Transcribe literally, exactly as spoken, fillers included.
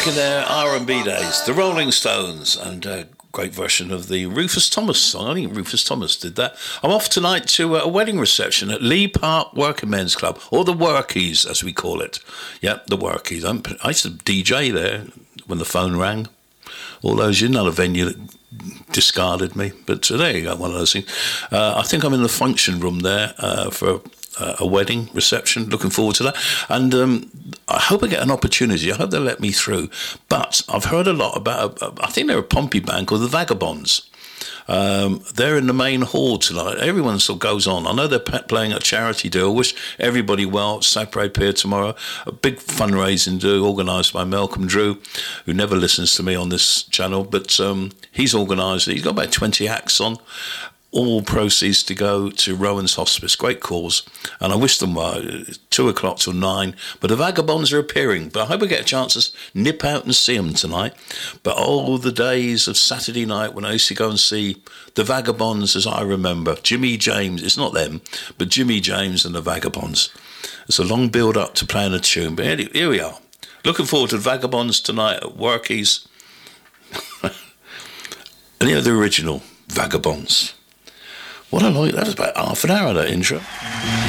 back in their R and B days, the Rolling Stones, and a great version of the Rufus Thomas song. I think Rufus Thomas did that. I'm off tonight to a wedding reception at Lee Park Working Men's Club, or the Workies as we call it. Yep, the Workies. I'm, I used to D J there when the phone rang. All those years, another venue that discarded me, but uh, there you go, one of those things. Uh, I think I'm in the function room there uh, for uh, a wedding reception. Looking forward to that, and um, I hope I get an opportunity. I hope they'll let me through. But I've heard a lot about. Uh, I think they're a Pompey band called the Vagabonds. Um, they're in the main hall tonight. Everyone still goes on. I know they're pe- playing a charity do. I wish everybody well. Sapre Pier tomorrow. A big fundraising do organised by Malcolm Drew, who never listens to me on this channel, but um, he's organised it. He's got about twenty acts on. All proceeds to go to Rowan's Hospice. Great cause. And I wish them well. Two o'clock till nine. But the Vagabonds are appearing. But I hope I get a chance to nip out and see them tonight. But all the days of Saturday night when I used to go and see the Vagabonds as I remember. Jimmy James. It's not them, but Jimmy James and the Vagabonds. It's a long build up to playing a tune. But anyway, here we are. Looking forward to the Vagabonds tonight at Workies. And you know, the original Vagabonds. What I like, that was about half an hour, that intro.